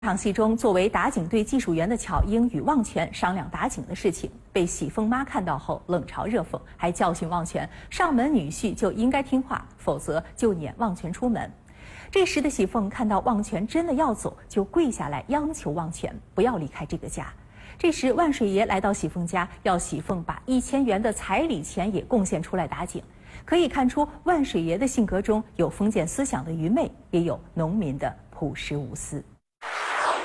场戏中，作为打井队技术员的巧英与旺泉商量打井的事情，被喜凤妈看到后冷嘲热讽，还教训旺泉上门女婿就应该听话，否则就撵旺泉出门。这时的喜凤看到旺泉真的要走，就跪下来央求旺泉不要离开这个家。这时万水爷来到喜凤家，要喜凤把1000元的彩礼钱也贡献出来打井。可以看出，万水爷的性格中有封建思想的愚昧，也有农民的朴实无私。